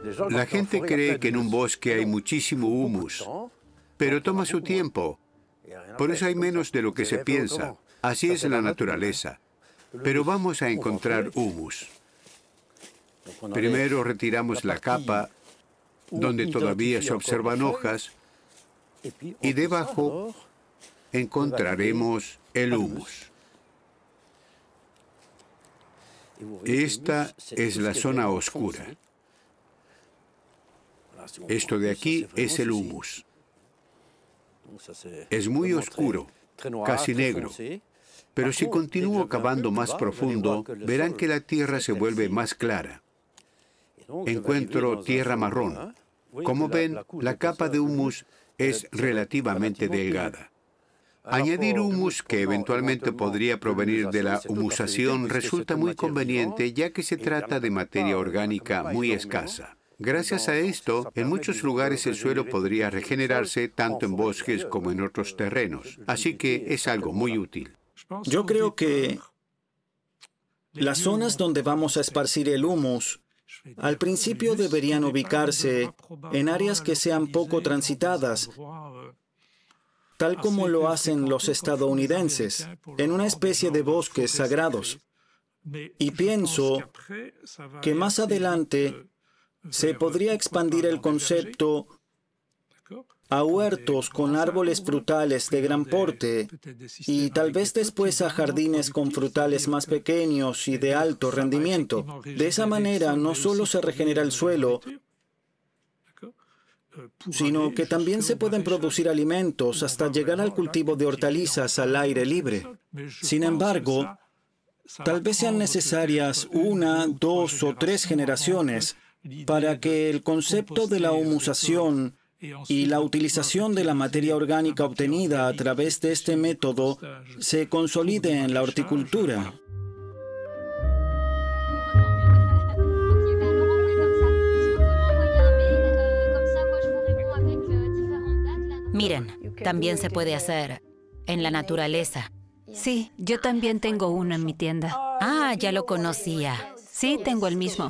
La gente cree que en un bosque hay muchísimo humus, pero toma su tiempo. Por eso hay menos de lo que se piensa. Así es la naturaleza. Pero vamos a encontrar humus. Primero retiramos la capa, donde todavía se observan hojas, y debajo encontraremos el humus. Esta es la zona oscura. Esto de aquí es el humus. Es muy oscuro, casi negro. Pero si continúo cavando más profundo, verán que la tierra se vuelve más clara. Encuentro tierra marrón. Como ven, la capa de humus es relativamente delgada. Añadir humus, que eventualmente podría provenir de la humusación, resulta muy conveniente, ya que se trata de materia orgánica muy escasa. Gracias a esto, en muchos lugares el suelo podría regenerarse tanto en bosques como en otros terrenos. Así que es algo muy útil. Yo creo que las zonas donde vamos a esparcir el humus al principio deberían ubicarse en áreas que sean poco transitadas, tal como lo hacen los estadounidenses, en una especie de bosques sagrados. Y pienso que más adelante se podría expandir el concepto a huertos con árboles frutales de gran porte y tal vez después a jardines con frutales más pequeños y de alto rendimiento. De esa manera no solo se regenera el suelo, sino que también se pueden producir alimentos hasta llegar al cultivo de hortalizas al aire libre. Sin embargo, tal vez sean necesarias 1, 2 o 3 generaciones para que el concepto de la humusación y la utilización de la materia orgánica obtenida a través de este método se consolide en la horticultura. Miren, también se puede hacer en la naturaleza. Sí, yo también tengo uno en mi tienda. Ah, ya lo conocía. Sí, tengo el mismo.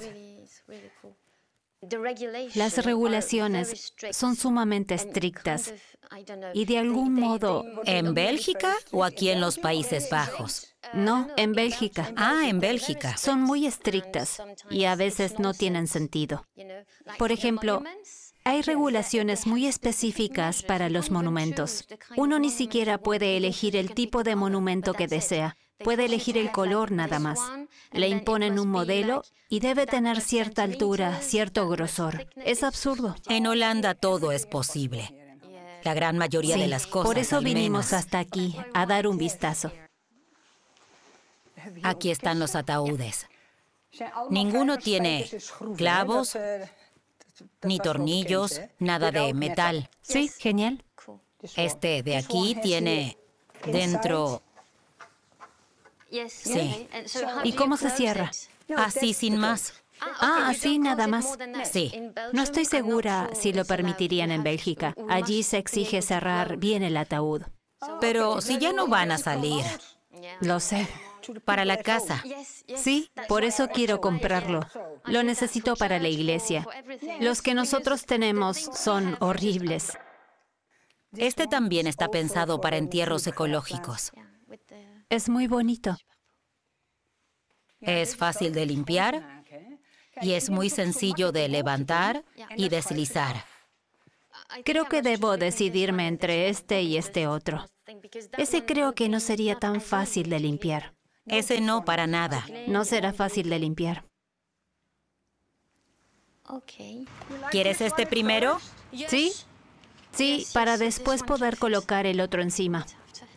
Las regulaciones son sumamente estrictas y de algún modo... ¿En Bélgica o aquí en los Países Bajos? No, en Bélgica. Ah, en Bélgica. Son muy estrictas y a veces no tienen sentido. Por ejemplo, hay regulaciones muy específicas para los monumentos. Uno ni siquiera puede elegir el tipo de monumento que desea. Puede elegir el color nada más. Le imponen un modelo y debe tener cierta altura, cierto grosor. Es absurdo. En Holanda todo es posible. La gran mayoría de las cosas. Por eso al vinimos menos. hasta aquí, a dar un vistazo. Aquí están los ataúdes. Ninguno tiene clavos, ni tornillos, nada de metal. Sí, genial. Este de aquí tiene dentro... Sí. ¿Y cómo se cierra? Así sin más. Ah, así nada más. Sí. No estoy segura si lo permitirían en Bélgica. Allí se exige cerrar bien el ataúd. Pero si ya no van a salir. Lo sé. Para la casa. Sí, por eso quiero comprarlo. Lo necesito para la iglesia. Los que nosotros tenemos son horribles. Este también está pensado para entierros ecológicos. Es muy bonito. Es fácil de limpiar y es muy sencillo de levantar y deslizar. Creo que debo decidirme entre este y este otro. Ese creo que no sería tan fácil de limpiar. Ese no para nada. No será fácil de limpiar. ¿Quieres este primero? ¿Sí? Sí, para después poder colocar el otro encima.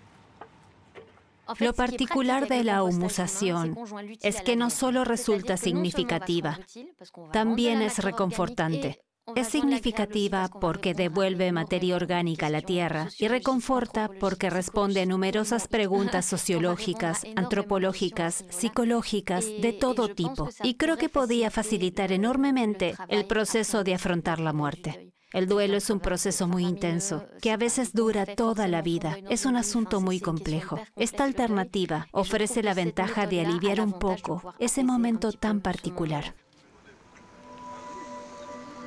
Lo particular de la humusación es que no solo resulta significativa, también es reconfortante. Es significativa porque devuelve materia orgánica a la tierra y reconforta porque responde a numerosas preguntas sociológicas, antropológicas, psicológicas, de todo tipo. Y creo que podía facilitar enormemente el proceso de afrontar la muerte. El duelo es un proceso muy intenso, que a veces dura toda la vida. Es un asunto muy complejo. Esta alternativa ofrece la ventaja de aliviar un poco ese momento tan particular.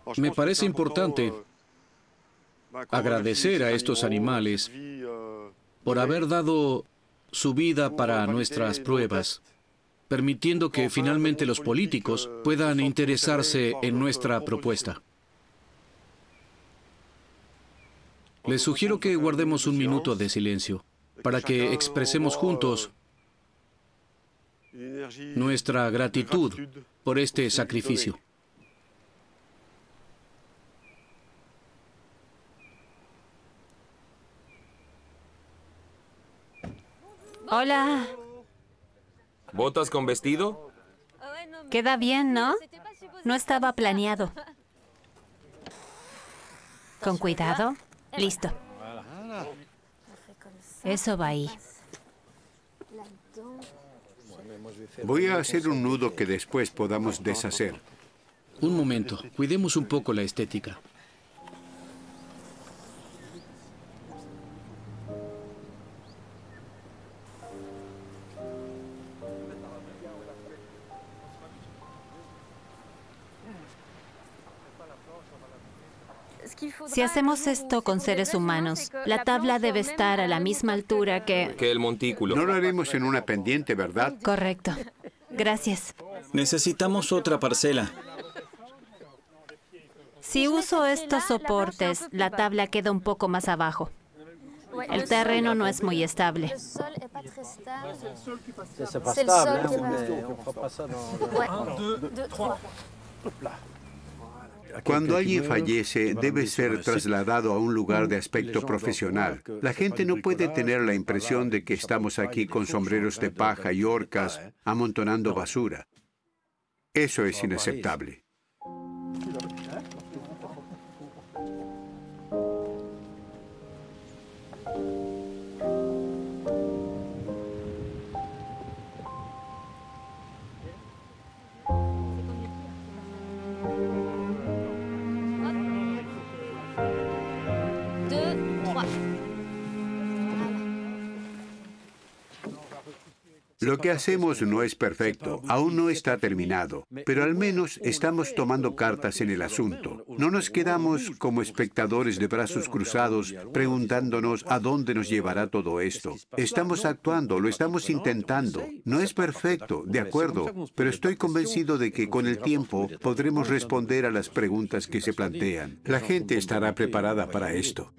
Me parece importante agradecer a estos animales por haber dado su vida para nuestras pruebas, permitiendo que finalmente los políticos puedan interesarse en nuestra propuesta. Les sugiero que guardemos un minuto de silencio para que expresemos juntos nuestra gratitud por este sacrificio. Hola. ¿Botas con vestido? Queda bien, ¿no? No estaba planeado. Con cuidado. Listo. Eso va ahí. Voy a hacer un nudo que después podamos deshacer. Un momento, cuidemos un poco la estética. Si hacemos esto con seres humanos, la tabla debe estar a la misma altura que el montículo. No lo haremos en una pendiente, ¿verdad? Correcto. Gracias. Necesitamos otra parcela. Si uso estos soportes, la tabla queda un poco más abajo. El terreno no es muy estable. Cuando alguien fallece, debe ser trasladado a un lugar de aspecto profesional. La gente no puede tener la impresión de que estamos aquí con sombreros de paja y horcas amontonando basura. Eso es inaceptable. Lo que hacemos no es perfecto, aún no está terminado, pero al menos estamos tomando cartas en el asunto. No nos quedamos como espectadores de brazos cruzados preguntándonos a dónde nos llevará todo esto. Estamos actuando, lo estamos intentando. No es perfecto, de acuerdo, pero estoy convencido de que con el tiempo podremos responder a las preguntas que se plantean. La gente estará preparada para esto.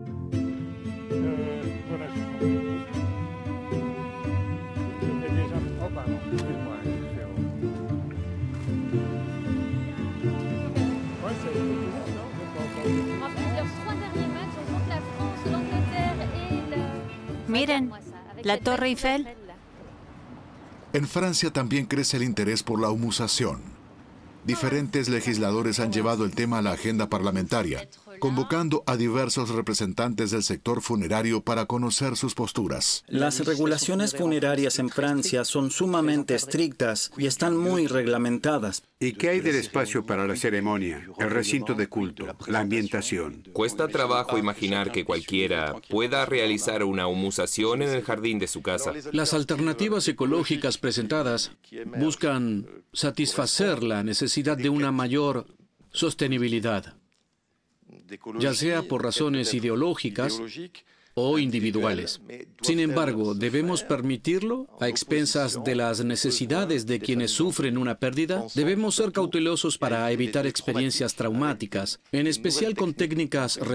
Miren, la Torre Eiffel. En Francia también crece el interés por la humusación. Diferentes legisladores han llevado el tema a la agenda parlamentaria, convocando a diversos representantes del sector funerario para conocer sus posturas. Las regulaciones funerarias en Francia son sumamente estrictas y están muy reglamentadas. ¿Y qué hay del espacio para la ceremonia, el recinto de culto, la ambientación? Cuesta trabajo imaginar que cualquiera pueda realizar una humusación en el jardín de su casa. Las alternativas ecológicas presentadas buscan satisfacer la necesidad de una mayor sostenibilidad, ya sea por razones ideológicas o individuales. Sin embargo, ¿debemos permitirlo a expensas de las necesidades de quienes sufren una pérdida? Debemos ser cautelosos para evitar experiencias traumáticas, en especial con técnicas